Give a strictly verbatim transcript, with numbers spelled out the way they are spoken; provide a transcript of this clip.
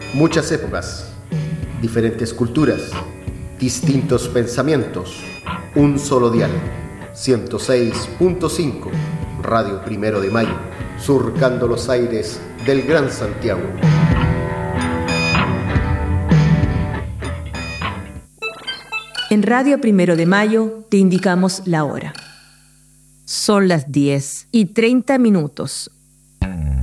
Muchas épocas, diferentes culturas, distintos pensamientos, un solo dial. ciento seis punto cinco, Radio Primero de Mayo, surcando los aires del Gran Santiago. En Radio Primero de Mayo te indicamos la hora. Son las diez y treinta minutos.